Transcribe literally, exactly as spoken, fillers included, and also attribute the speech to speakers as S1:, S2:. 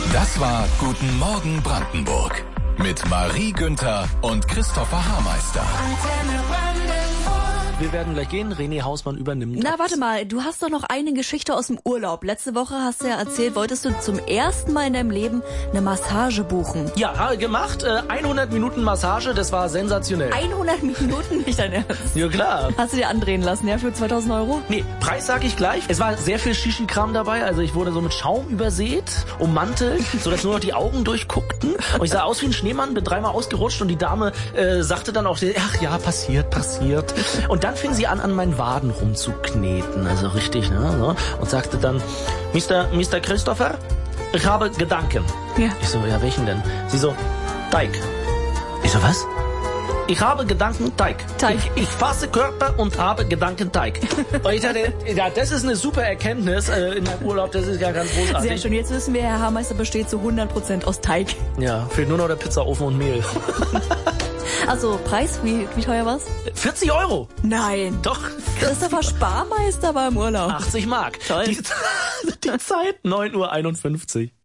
S1: Das war Guten Morgen Brandenburg mit Marie Günther und Christopher Hameister.
S2: Wir werden gleich gehen. René Hausmann übernimmt.
S3: Na, warte mal. Du hast doch noch eine Geschichte aus dem Urlaub. Letzte Woche hast du ja erzählt, wolltest du zum ersten Mal in deinem Leben eine Massage buchen.
S2: Ja, habe gemacht. Äh, hundert Minuten Massage, das war sensationell.
S3: hundert Minuten? Nicht dein Ernst?
S2: Ja, klar.
S3: Hast du dir andrehen lassen, ja, für zweitausend Euro?
S2: Nee, Preis sag ich gleich. Es war sehr viel Shishi-Kram dabei. Also ich wurde so mit Schaum übersät, ummantelt, sodass nur noch die Augen durchguckten. Und ich sah aus wie ein Schneemann, bin dreimal ausgerutscht und die Dame äh, sagte dann auch, ach ja, passiert, passiert. Und dann fing sie an, an meinen Waden rumzukneten, also richtig, ne? So, und sagte dann, Mister Mister Christopher, ich habe Gedanken.
S3: Ja.
S2: Ich so, ja, welchen denn? Sie so, Teig. Ich so, was? Ich habe Gedanken, Teig.
S3: Teig.
S2: Ich, ich fasse Körper und habe Gedanken, Teig. Und ich dachte, ja, das ist eine super Erkenntnis äh, in meinem Urlaub, das ist ja ganz großartig.
S3: Sehr schön, jetzt wissen wir, Herr Hameister besteht zu hundert Prozent aus Teig.
S2: Ja, fehlt nur noch der Pizzaofen und Mehl.
S3: Also, Preis, wie, wie teuer war's?
S2: vierzig Euro.
S3: Nein.
S2: Doch.
S3: Christopher Sparmeister war im Urlaub.
S2: achtzig Mark.
S3: Toll.
S2: Die, die Zeit, neun Uhr einundfünfzig.